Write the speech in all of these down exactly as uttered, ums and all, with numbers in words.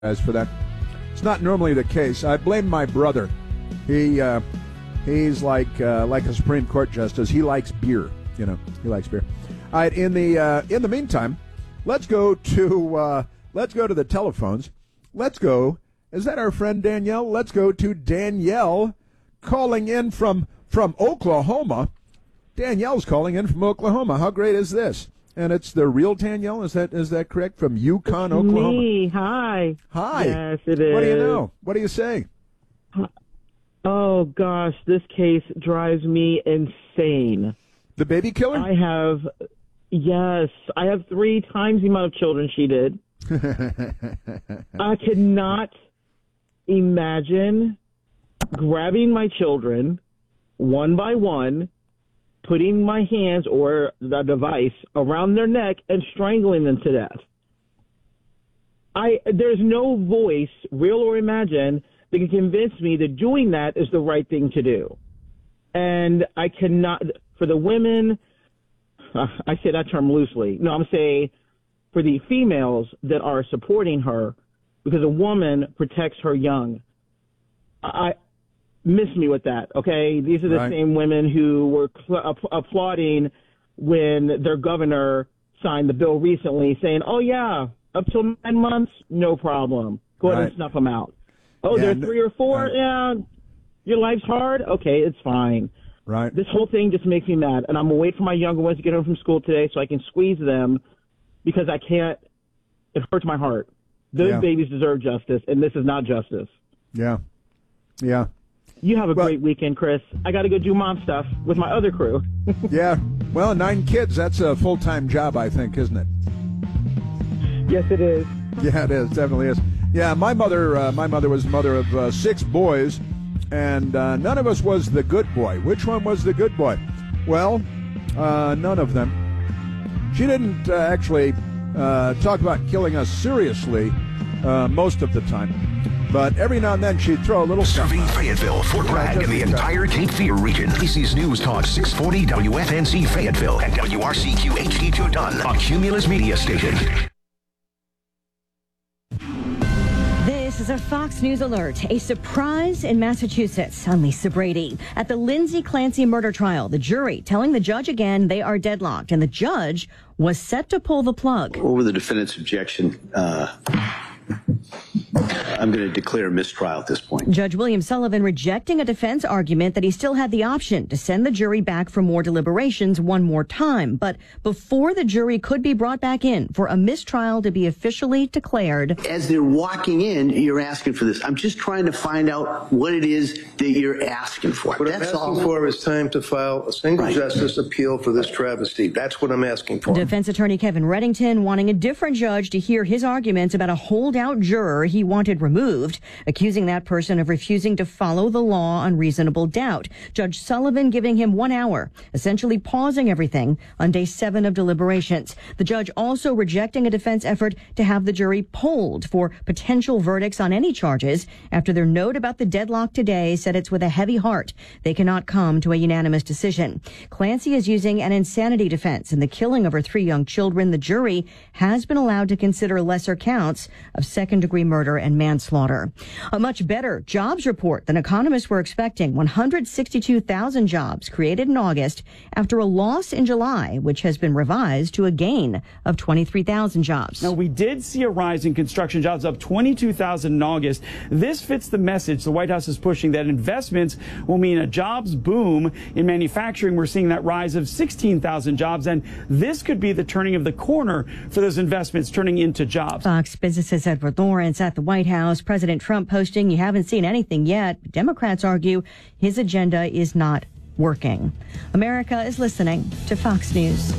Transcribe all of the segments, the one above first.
As for that, it's not normally the case. I blame my brother. He uh, he's like uh, like a Supreme Court justice. He likes beer. You know, he likes beer. All right. In the uh, in the meantime, let's go to uh, let's go to the telephones. Let's go. Is that our friend Danielle? Let's go to Danielle, calling in from from Oklahoma. Danielle's calling in from Oklahoma. How great is this? And it's the real Danielle, is that is that correct? From Yukon, Oklahoma. Me, hi. Hi. Yes, it is. What do you know? What do you say? Oh gosh, this case drives me insane. The baby killer? I have, yes, I have three times the amount of children she did. I could not imagine grabbing my children one by one, putting my hands or the device around their neck and strangling them to death. I there's no voice, real or imagined, that can convince me that doing that is the right thing to do. And I cannot, for the women, uh, I say that term loosely. No, I'm saying for the females that are supporting her, because a woman protects her young. I miss me with that, okay? These are the right. same women who were cl- applauding when their governor signed the bill recently saying, oh, yeah, up till nine months, no problem. Go ahead right. and snuff them out. Oh, yeah, they're three or four? Uh, yeah, your life's hard? Okay, it's fine. Right. This whole thing just makes me mad, and I'm going to wait for my younger ones to get home from school today so I can squeeze them because I can't. It hurts my heart. Those yeah. babies deserve justice, and this is not justice. Yeah. Yeah. You have a well, great weekend, Chris. I got to go do mom stuff with my other crew. yeah. Well, nine kids, that's a full-time job, I think, isn't it? Yes, it is. Yeah, it is. Definitely is. Yeah, my mother uh, my mother was the mother of uh, six boys, and uh, none of us was the good boy. Which one was the good boy? Well, uh, none of them. She didn't uh, actually uh, talk about killing us seriously uh, most of the time. But every now and then she'd throw a little Serving Fayetteville, Fort Bragg, and the entire Cape Fear region. A C S News Talk six forty W F N C Fayetteville and W R C Q H D two Dunn, a Cumulus media station. This is a Fox News alert. A surprise in Massachusetts. I'm Lisa Brady. At the Lindsay Clancy murder trial, the jury telling the judge again they are deadlocked, and the judge was set to pull the plug. Over the defendant's objection, uh, I'm going to declare a mistrial at this point. Judge William Sullivan rejecting a defense argument that he still had the option to send the jury back for more deliberations one more time. But before the jury could be brought back in for a mistrial to be officially declared. As they're walking in, you're asking for this. I'm just trying to find out what it is that you're asking for. What That's I'm asking all. for is time to file a single Right. justice appeal for this travesty. That's what I'm asking for. Defense attorney Kevin Reddington wanting a different judge to hear his arguments about a holdout juror he wanted removed, accusing that person of refusing to follow the law on reasonable doubt. Judge Sullivan giving him one hour, essentially pausing everything on day seven of deliberations. The judge also rejecting a defense effort to have the jury polled for potential verdicts on any charges after their note about the deadlock today said it's with a heavy heart they cannot come to a unanimous decision. Clancy is using an insanity defense in the killing of her three young children. The jury has been allowed to consider lesser counts of second-degree murder and manslaughter. A much better jobs report than economists were expecting. one hundred sixty-two thousand jobs created in August after a loss in July, which has been revised to a gain of twenty-three thousand jobs. Now, we did see a rise in construction jobs, up twenty-two thousand in August. This fits the message the White House is pushing, that investments will mean a jobs boom in manufacturing. We're seeing that rise of sixteen thousand jobs, and this could be the turning of the corner for those investments turning into jobs. Fox Business's Edward Lawrence at the White House. President Trump posting, you haven't seen anything yet. Democrats argue his agenda is not working. America is listening to Fox News.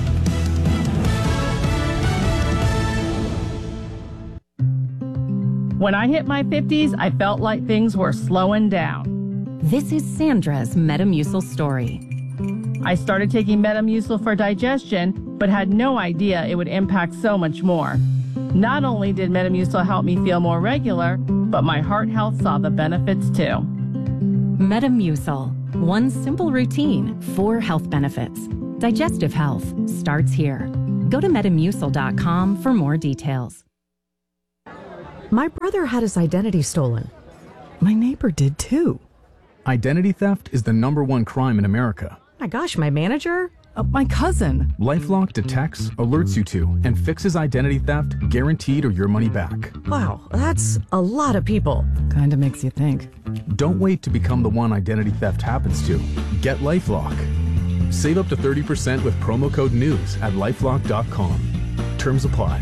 When I hit my fifties, I felt like things were slowing down. This is Sandra's Metamucil story. I started taking Metamucil for digestion, but had no idea it would impact so much more. Not only did Metamucil help me feel more regular, but my heart health saw the benefits too. Metamucil, one simple routine, four health benefits. Digestive health starts here. Go to metamucil dot com for more details. My brother had his identity stolen. My neighbor did too. Identity theft is the number one crime in America. My gosh, my manager? Uh, my cousin. LifeLock detects, alerts you to, and fixes identity theft, guaranteed or your money back. Wow, that's a lot of people. Kind of makes you think. Don't wait to become the one identity theft happens to. Get LifeLock. Save up to thirty percent with promo code NEWS at lifelock dot com. Terms apply.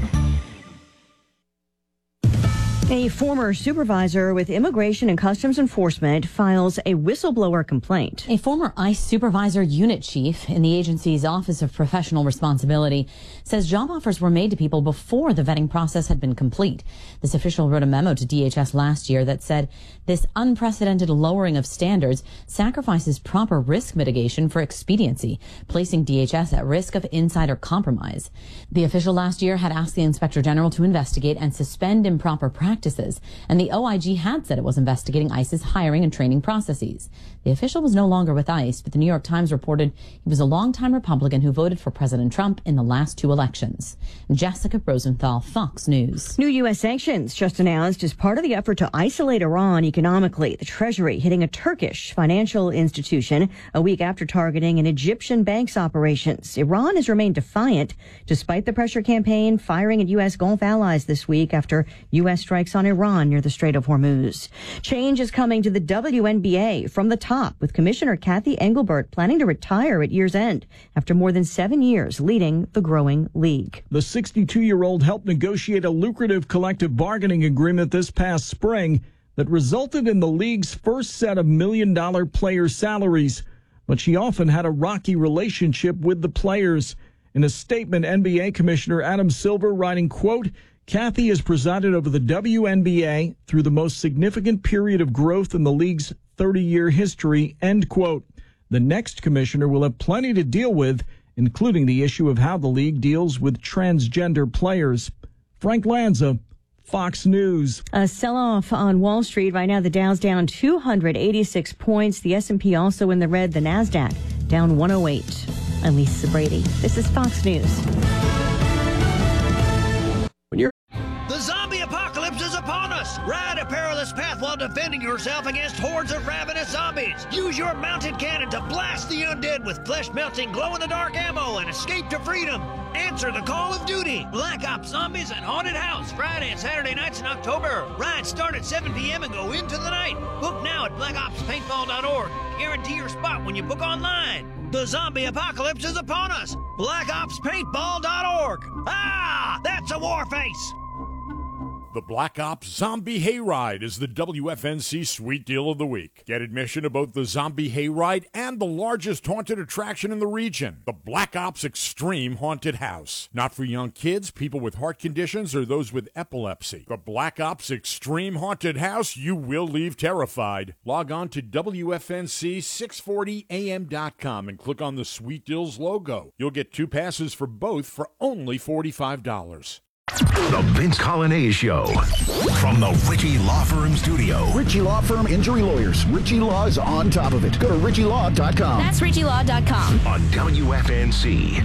A former supervisor with Immigration and Customs Enforcement files a whistleblower complaint. A former ICE supervisor unit chief in the agency's Office of Professional Responsibility says job offers were made to people before the vetting process had been complete. This official wrote a memo to D H S last year that said this unprecedented lowering of standards sacrifices proper risk mitigation for expediency, placing D H S at risk of insider compromise. The official last year had asked the Inspector General to investigate and suspend improper practices. Practices, and the O I G had said it was investigating ICE's hiring and training processes. The official was no longer with ICE, but the New York Times reported he was a longtime Republican who voted for President Trump in the last two elections. Jessica Rosenthal, Fox News. New U S sanctions just announced as part of the effort to isolate Iran economically. The Treasury hitting a Turkish financial institution a week after targeting an Egyptian bank's operations. Iran has remained defiant despite the pressure campaign firing at U S Gulf allies this week after U S strikes on Iran near the Strait of Hormuz. Change is coming to the W N B A from the top, with Commissioner Kathy Engelbert planning to retire at year's end after more than seven years leading the growing league. The sixty-two-year-old helped negotiate a lucrative collective bargaining agreement this past spring that resulted in the league's first set of million-dollar player salaries. But she often had a rocky relationship with the players. In a statement, N B A Commissioner Adam Silver writing, quote, Kathy has presided over the W N B A through the most significant period of growth in the league's thirty-year history, end quote. The next commissioner will have plenty to deal with, including the issue of how the league deals with transgender players. Frank Lanza, Fox News. A sell-off on Wall Street. Right now, the Dow's down two hundred eighty-six points. The S and P also in the red. The NASDAQ down one oh eight. I'm Lisa Brady. This is Fox News. The zombie apocalypse is upon us! Ride a perilous path while defending yourself against hordes of ravenous zombies! Use your mounted cannon to blast the undead with flesh-melting, glow-in-the-dark ammo and escape to freedom! Answer the call of duty! Black Ops Zombies and Haunted House, Friday and Saturday nights in October. Rides start at seven p.m. and go into the night. Book now at black ops paintball dot org. Guarantee your spot when you book online. The zombie apocalypse is upon us! black ops paintball dot org. Ah! That's a war face! The Black Ops Zombie Hayride is the W F N C Sweet Deal of the Week. Get admission to both the Zombie Hayride and the largest haunted attraction in the region, the Black Ops Extreme Haunted House. Not for young kids, people with heart conditions, or those with epilepsy. The Black Ops Extreme Haunted House, you will leave terrified. Log on to W F N C six forty A M dot com and click on the Sweet Deals logo. You'll get two passes for both for only forty-five dollars. The Vince Colonnese Show from the Ritchie Law Firm studio. Ritchie Law Firm Injury Lawyers. Ritchie Law is on top of it. Go to ritchie law dot com. That's ritchie law dot com. On W F N C.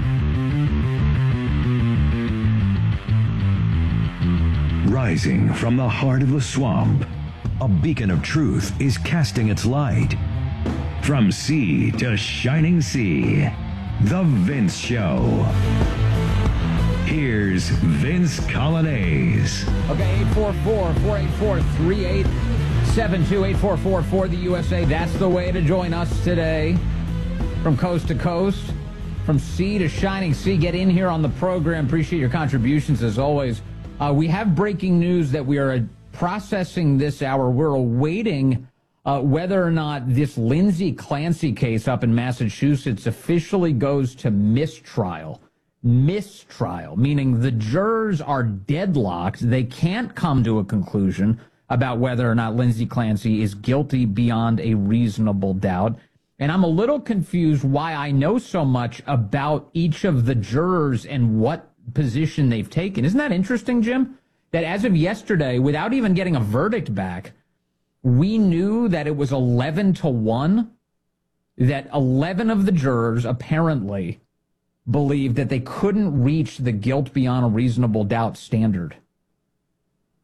Rising from the heart of the swamp, a beacon of truth is casting its light. From sea to shining sea, The Vince Show. Here's Vince Colonnese. Okay, eight four four, four eight four, three eight seven two, eight four four for the U S A. That's the way to join us today. From coast to coast, from sea to shining sea. Get in here on the program. Appreciate your contributions as always. Uh, we have breaking news that we are processing this hour. We're awaiting uh, whether or not this Lindsay Clancy case up in Massachusetts officially goes to mistrial. Mistrial, meaning the jurors are deadlocked. They can't come to a conclusion about whether or not Lindsay Clancy is guilty beyond a reasonable doubt. And I'm a little confused why I know so much about each of the jurors and what position they've taken. Isn't that interesting, Jim? That as of yesterday, without even getting a verdict back, we knew that it was eleven to one, that eleven of the jurors apparently believed that they couldn't reach the guilt beyond a reasonable doubt standard.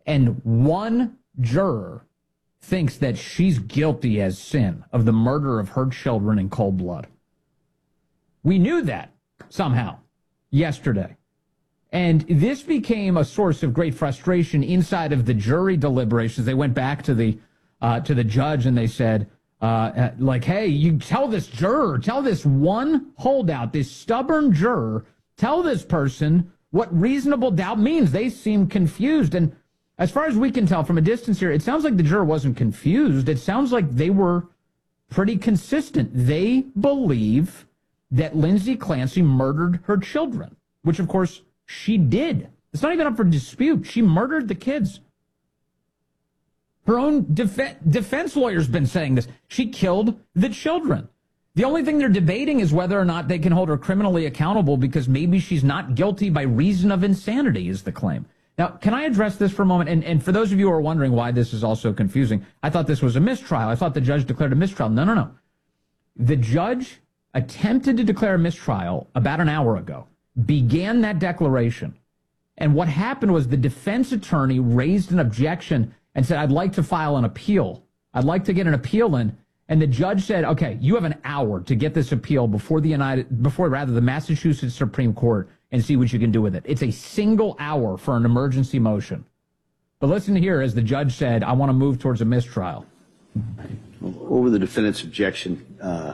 and one juror thinks that she's guilty as sin of the murder of her children in cold blood. We knew that somehow yesterday. And this became a source of great frustration inside of the jury deliberations. They went back to the uh, to the judge and they said, uh, like, hey, you tell this juror, tell this one holdout, this stubborn juror, tell this person what reasonable doubt means. They seem confused. And as far as we can tell from a distance here, it sounds like the juror wasn't confused. It sounds like they were pretty consistent. They believe that Lindsay Clancy murdered her children, which, of course, she did. It's not even up for dispute. She murdered the kids. Her own def- defense lawyer's been saying this. She killed the children. The only thing they're debating is whether or not they can hold her criminally accountable because maybe she's not guilty by reason of insanity, is the claim. Now, can I address this for a moment? And, and for those of you who are wondering why this is also confusing, I thought this was a mistrial. I thought the judge declared a mistrial. No, no, no. The judge attempted to declare a mistrial about an hour ago, began that declaration, and what happened was the defense attorney raised an objection and said, I'd like to file an appeal. I'd like to get an appeal in. And the judge said, okay, you have an hour to get this appeal before the United, before rather the Massachusetts Supreme Court and see what you can do with it. It's a single hour for an emergency motion. But listen here, as the judge said, I want to move towards a mistrial. Over the defendant's objection, uh,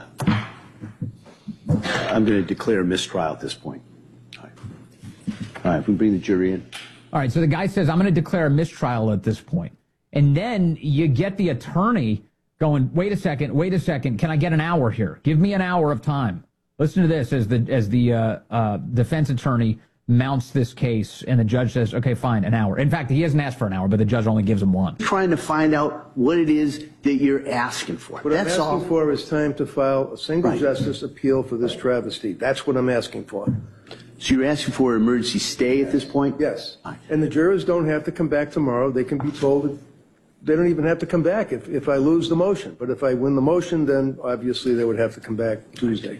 I'm going to declare a mistrial at this point. All right. All right, if we bring the jury in. All right, so the guy says, I'm going to declare a mistrial at this point. And then you get the attorney going, wait a second, wait a second, can I get an hour here? Give me an hour of time. Listen to this as the as the uh, uh, defense attorney mounts this case, and the judge says, okay, fine, an hour. In fact, he hasn't asked for an hour, but the judge only gives him one. Trying to find out what it is that you're asking for. What That's I'm asking all. for is time to file a single Right. justice appeal for this travesty. That's what I'm asking for. So you're asking for an emergency stay at this point? Yes. And the jurors don't have to come back tomorrow. They can be told that they don't even have to come back if, if I lose the motion. But if I win the motion, then obviously they would have to come back Tuesday.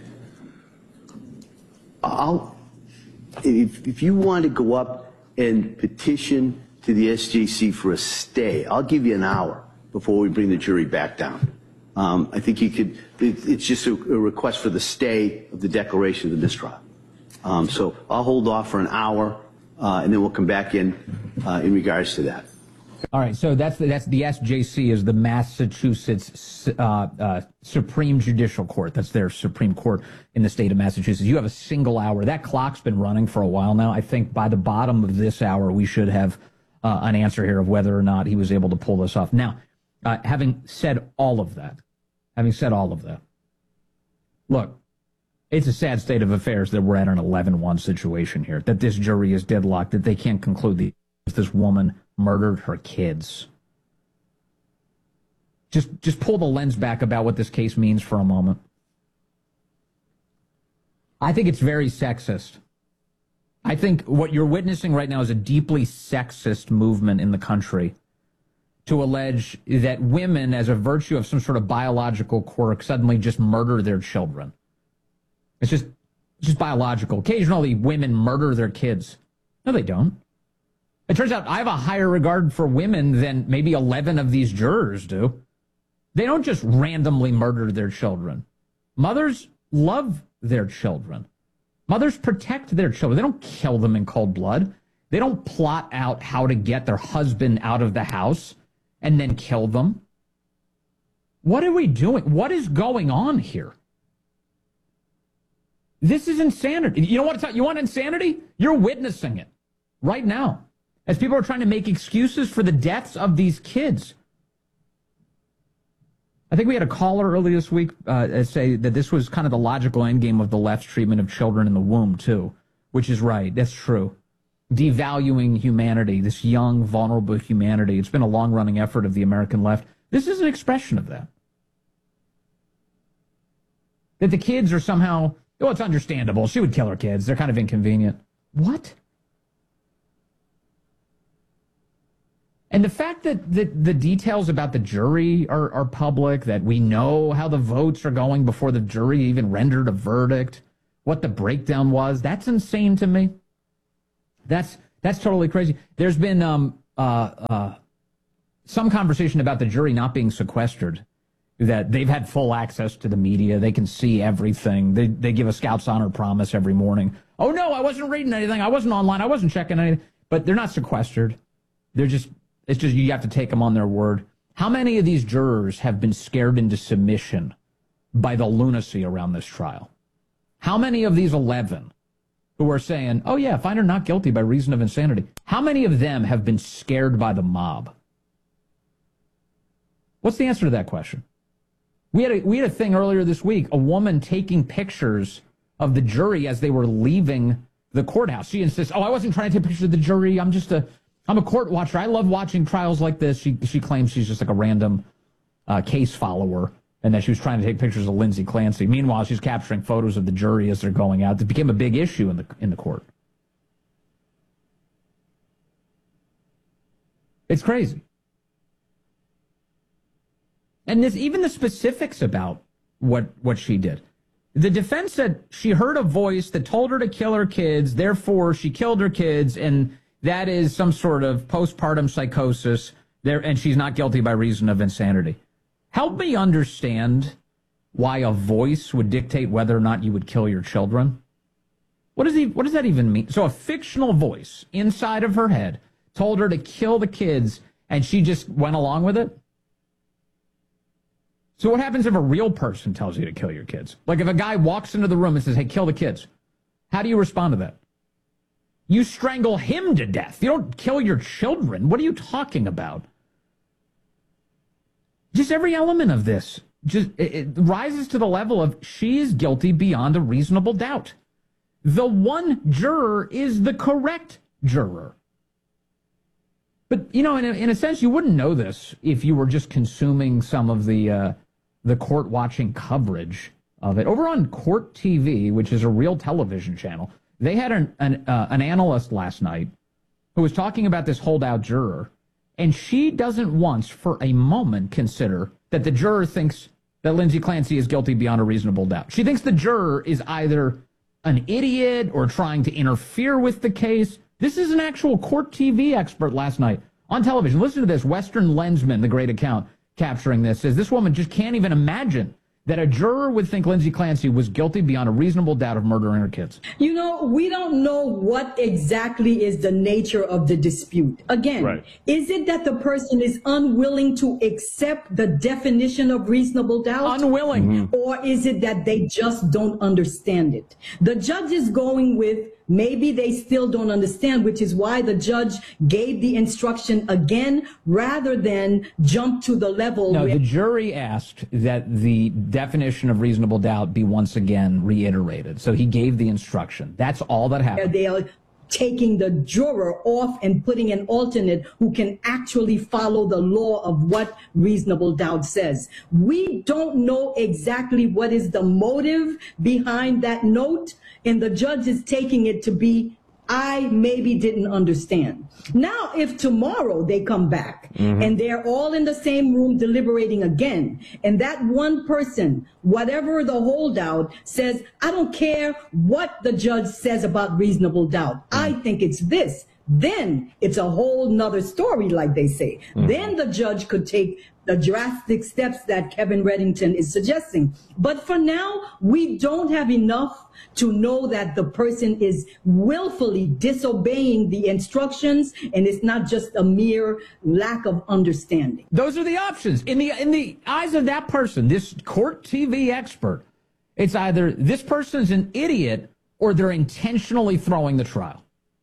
I'll, if, if you want to go up and petition to the S J C for a stay, I'll give you an hour before we bring the jury back down. Um, I think you could, it, it's just a, a request for the stay of the declaration of the mistrial. Um, so I'll hold off for an hour, uh, and then we'll come back in uh, in regards to that. All right, so that's the, that's the S J C is the Massachusetts uh, uh, Supreme Judicial Court. That's their Supreme Court in the state of Massachusetts. You have a single hour. That clock's been running for a while now. I think by the bottom of this hour, we should have uh, an answer here of whether or not he was able to pull this off. Now, uh, having said all of that, having said all of that, look, it's a sad state of affairs that we're at an eleven one situation here, that this jury is deadlocked, that they can't conclude the, if this woman murdered her kids. Just, just pull the lens back about what this case means for a moment. I think it's very sexist. I think what you're witnessing right now is a deeply sexist movement in the country to allege that women, as a virtue of some sort of biological quirk, suddenly just murder their children. It's just, it's just biological. Occasionally, women murder their kids. No, they don't. It turns out I have a higher regard for women than maybe eleven of these jurors do. They don't just randomly murder their children. Mothers love their children. Mothers protect their children. They don't kill them in cold blood. They don't plot out how to get their husband out of the house and then kill them. What are we doing? What is going on here? This is insanity. You know what? It's, you want insanity? You're witnessing it right now as people are trying to make excuses for the deaths of these kids. I think we had a caller earlier this week uh, say that this was kind of the logical endgame of the left's treatment of children in the womb, too, which is right. That's true. Devaluing humanity, this young, vulnerable humanity. It's been a long-running effort of the American left. This is an expression of that. That the kids are somehow, well, it's understandable. She would kill her kids. They're kind of inconvenient. What? And the fact that the, the details about the jury are, are public, that we know how the votes are going before the jury even rendered a verdict, what the breakdown was, that's insane to me. That's that's totally crazy. There's been um, uh, uh, some conversation about the jury not being sequestered, that they've had full access to the media. They can see everything. They they give a Scouts Honor promise every morning. Oh, no, I wasn't reading anything. I wasn't online. I wasn't checking anything. But they're not sequestered. They're just, it's just you have to take them on their word. How many of these jurors have been scared into submission by the lunacy around this trial? How many of these eleven who are saying, oh, yeah, find her not guilty by reason of insanity, how many of them have been scared by the mob? What's the answer to that question? We had a, we had a thing earlier this week, a woman taking pictures of the jury as they were leaving the courthouse. She insists, oh, I wasn't trying to take pictures of the jury. I'm just a, I'm a court watcher. I love watching trials like this. She she claims she's just like a random uh, case follower, and that she was trying to take pictures of Lindsay Clancy. Meanwhile, she's capturing photos of the jury as they're going out. It became a big issue in the in the court. It's crazy. And this, even the specifics about what what she did. The defense said she heard a voice that told her to kill her kids, therefore she killed her kids, and that is some sort of postpartum psychosis, there, and she's not guilty by reason of insanity. Help me understand why a voice would dictate whether or not you would kill your children. What does he, what does that even mean? So a fictional voice inside of her head told her to kill the kids, and she just went along with it? So what happens if a real person tells you to kill your kids? Like if a guy walks into the room and says, hey, kill the kids. How do you respond to that? You strangle him to death. You don't kill your children. What are you talking about? Just every element of this just it, it rises to the level of she is guilty beyond a reasonable doubt. The one juror is the correct juror. But, you know, in a, in a sense, you wouldn't know this if you were just consuming some of the uh, the court-watching coverage of it. Over on Court T V, which is a real television channel, they had an an, uh, an analyst last night who was talking about this holdout juror, and she doesn't once for a moment consider that the juror thinks that Lindsay Clancy is guilty beyond a reasonable doubt. She thinks the juror is either an idiot or trying to interfere with the case. This is an actual Court T V expert last night on television. Listen to this. Western Lensman, the great account capturing this, says this woman just can't even imagine that a juror would think Lindsay Clancy was guilty beyond a reasonable doubt of murdering her kids. You know, we don't know what exactly is the nature of the dispute. Again, right. Is it that the person is unwilling to accept the definition of reasonable doubt? Unwilling. Mm-hmm. Or is it that they just don't understand it? The judge is going with maybe they still don't understand, which is why the judge gave the instruction again rather than jump to the level. No, where the jury asked that the definition of reasonable doubt be once again reiterated. So he gave the instruction. That's all that happened. They are taking the juror off and putting an alternate who can actually follow the law of what reasonable doubt says. We don't know exactly what is the motive behind that note, and the judge is taking it to be, I maybe didn't understand. Now, if tomorrow they come back mm-hmm. and they're all in the same room deliberating again, and that one person, whatever the holdout, says, I don't care what the judge says about reasonable doubt. Mm-hmm. I think it's this. Then it's a whole nother story, like they say. Mm-hmm. Then the judge could take the drastic steps that Kevin Reddington is suggesting. But for now, we don't have enough to know that the person is willfully disobeying the instructions, and it's not just a mere lack of understanding. Those are the options. In the in the eyes of that person, this Court T V expert, it's either this person's an idiot or they're intentionally throwing the trial.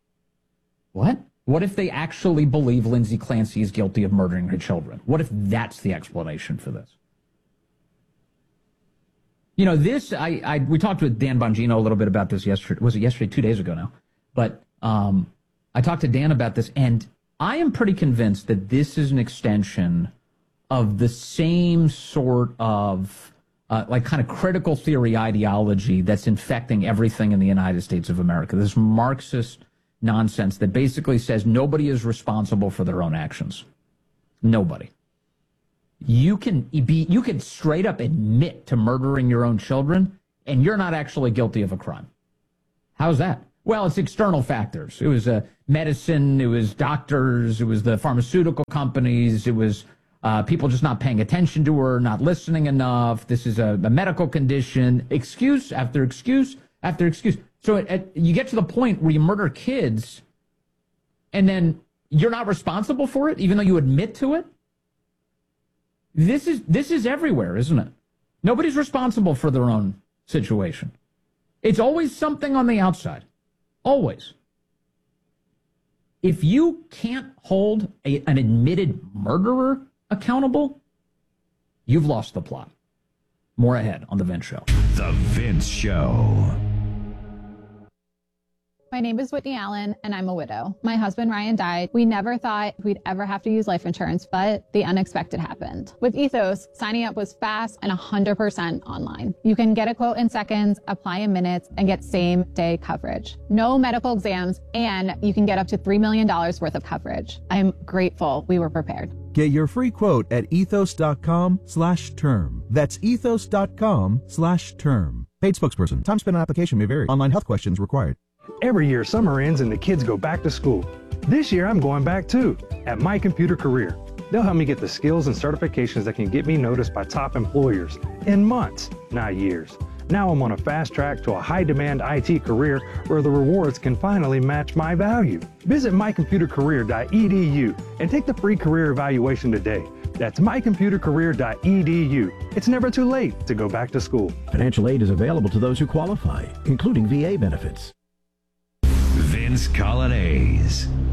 What? What if they actually believe Lindsay Clancy is guilty of murdering her children? What if that's the explanation for this? You know, this, I, I we talked with Dan Bongino a little bit about this yesterday. Was it yesterday? Two days ago now. But um, I talked to Dan about this, and I am pretty convinced that this is an extension of the same sort of, uh, like, kind of critical theory ideology that's infecting everything in the United States of America. This Marxist nonsense that basically says nobody is responsible for their own actions. Nobody. You can be, you can straight up admit to murdering your own children, and you're not actually guilty of a crime. How's that? Well, it's external factors. It was uh, medicine, it was doctors, it was the pharmaceutical companies, it was uh, people just not paying attention to her, not listening enough. This is a, a medical condition. Excuse after excuse after excuse. So it, it, you get to the point where you murder kids, and then you're not responsible for it, even though you admit to it. This is this is everywhere, isn't it? Nobody's responsible for their own situation. It's always something on the outside. Always. If you can't hold a, an admitted murderer accountable, you've lost the plot. More ahead on The Vince Show. The Vince Show. My name is Whitney Allen, and I'm a widow. My husband, Ryan, died. We never thought we'd ever have to use life insurance, but the unexpected happened. With Ethos, signing up was fast and one hundred percent online. You can get a quote in seconds, apply in minutes, and get same-day coverage. No medical exams, and you can get up to three million dollars worth of coverage. I'm grateful we were prepared. Get your free quote at ethos.com slash term. That's ethos.com slash term. Paid spokesperson. Time spent on application may vary. Online health questions required. Every year, summer ends and the kids go back to school. This year, I'm going back too, at My Computer Career. They'll help me get the skills and certifications that can get me noticed by top employers in months, not years. Now I'm on a fast track to a high-demand I T career where the rewards can finally match my value. Visit my computer career dot e d u and take the free career evaluation today. That's my computer career dot e d u. It's never too late to go back to school. Financial aid is available to those who qualify, including V A benefits. Vince Colonnese.